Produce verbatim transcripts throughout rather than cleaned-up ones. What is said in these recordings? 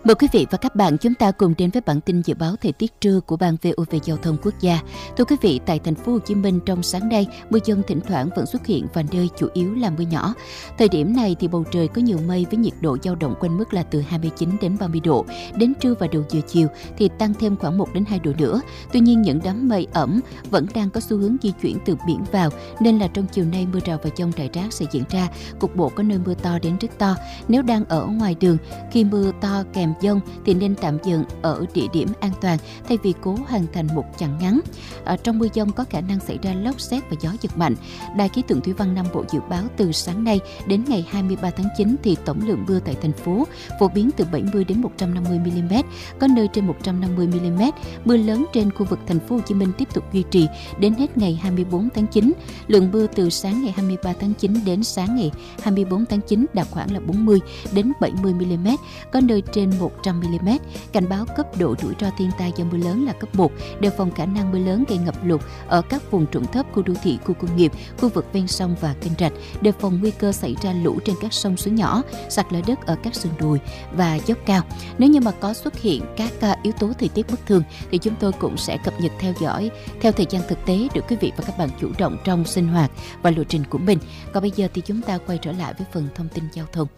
Mời quý vị và các bạn chúng ta cùng đến với bản tin dự báo thời tiết trưa của Ban vê o vê Giao thông Quốc gia. Thưa quý vị, tại thành phố Hồ Chí Minh trong sáng nay, mưa dông thỉnh thoảng vẫn xuất hiện và nơi chủ yếu là mưa nhỏ. Thời điểm này thì bầu trời có nhiều mây với nhiệt độ dao động quanh mức là từ hai mươi chín đến ba mươi độ. Đến trưa và đầu giờ chiều thì tăng thêm khoảng một đến hai độ nữa. Tuy nhiên những đám mây ẩm vẫn đang có xu hướng di chuyển từ biển vào, nên là trong chiều nay mưa rào và dông rải rác sẽ diễn ra, cục bộ có nơi mưa to đến rất to. Nếu đang ở ngoài đường khi mưa to kèm dông thì nên tạm dừng ở địa điểm an toàn thay vì cố hoàn thành một chặng ngắn. Ở trong mưa dông có khả năng xảy ra lốc sét và gió giật mạnh. Đài khí tượng thủy văn Nam Bộ dự báo từ sáng nay đến ngày hai mươi ba tháng chín thì tổng lượng mưa tại thành phố phổ biến từ bảy mươi đến một trăm năm mươi mi li mét, có nơi trên một trăm năm mươi mi li mét. Mưa lớn trên khu vực thành phố Hồ Chí Minh tiếp tục duy trì đến hết ngày hai mươi bốn tháng chín. Lượng mưa từ sáng ngày hai mươi ba tháng chín đến sáng ngày hai mươi bốn tháng chín đạt khoảng là bốn mươi đến bảy mươi mi li mét, có nơi trên một trăm mi li mét. Cảnh báo cấp độ rủi ro thiên tai do mưa lớn là cấp một, đề phòng khả năng mưa lớn gây ngập lụt ở các vùng trũng thấp, khu đô thị, khu công nghiệp, khu vực ven sông và kênh rạch, đề phòng nguy cơ xảy ra lũ trên các sông suối nhỏ, sạt lở đất ở các sườn đồi và dốc cao. Nếu như mà có xuất hiện các yếu tố thời tiết bất thường thì chúng tôi cũng sẽ cập nhật theo dõi theo thời gian thực tế để quý vị và các bạn chủ động trong sinh hoạt và lộ trình của mình. Còn bây giờ thì chúng ta quay trở lại với phần thông tin giao thông.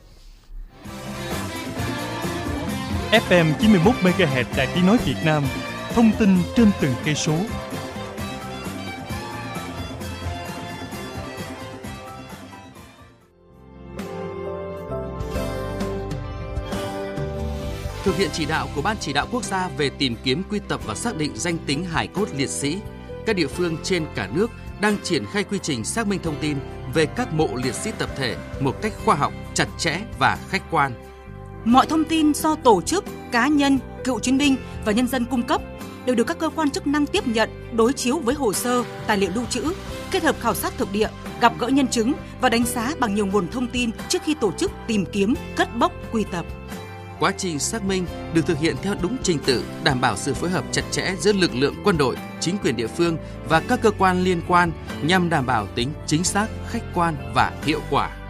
ép em chín mươi mốt mê ga héc Đài Tiếng nói Việt Nam, thông tin trên từng cây số. Thực hiện chỉ đạo của Ban Chỉ đạo Quốc gia về tìm kiếm, quy tập và xác định danh tính hài cốt liệt sĩ, các địa phương trên cả nước đang triển khai quy trình xác minh thông tin về các mộ liệt sĩ tập thể một cách khoa học, chặt chẽ và khách quan. Mọi thông tin do tổ chức, cá nhân, cựu chiến binh và nhân dân cung cấp đều được các cơ quan chức năng tiếp nhận, đối chiếu với hồ sơ, tài liệu lưu trữ, kết hợp khảo sát thực địa, gặp gỡ nhân chứng và đánh giá bằng nhiều nguồn thông tin trước khi tổ chức tìm kiếm, cất bốc, quy tập. Quá trình xác minh được thực hiện theo đúng trình tự, đảm bảo sự phối hợp chặt chẽ giữa lực lượng quân đội, chính quyền địa phương và các cơ quan liên quan nhằm đảm bảo tính chính xác, khách quan và hiệu quả.